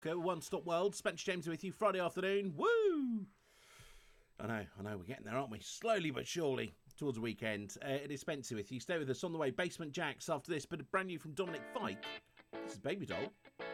One Stop World. Spencer James with you Friday afternoon. Woo! I know, we're getting there, aren't we? Slowly but surely towards the weekend. It is Spencer with you. Stay with us on the way. Basement Jacks after this, but brand new from Dominic Fike. This is Baby Doll.